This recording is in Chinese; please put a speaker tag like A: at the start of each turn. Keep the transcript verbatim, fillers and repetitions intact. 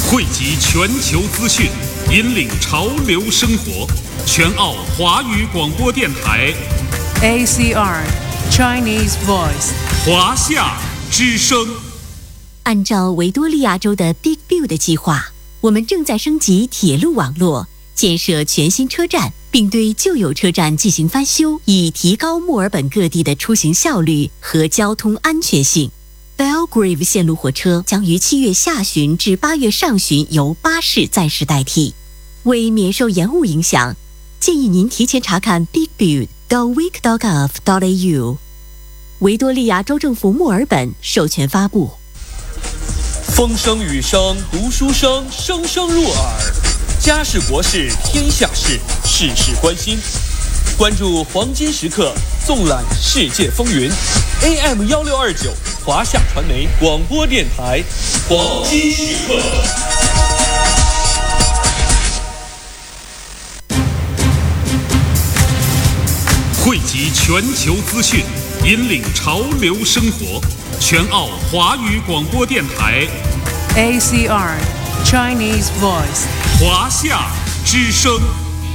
A: 汇集全球资讯，引领潮流生活。全澳华语广播电台
B: A C R Chinese Voice
A: 华夏之声。
C: 按照维多利亚州的 Big Build 计划，我们正在升级铁路网络，建设全新车站，并对旧有车站进行翻修，以提高墨尔本各地的出行效率和交通安全性。Belgrave 线路火车将于七月下旬至八月上旬由巴士暂时代替。为免受延误影响，建议您提前查看 Big Build 到 week dot gov dot a u。维多利亚州政府墨尔本授权发布。
D: 风声雨声读书声，声声入耳。家事国事天下事，事事关心。关注黄金时刻，纵览世界风云。A M 幺六二九华夏传媒广播电台，黄金时刻。
A: 汇集全球资讯，引领潮流生活。全澳华语广播电台
B: A C R Chinese Voice
A: 华夏之声。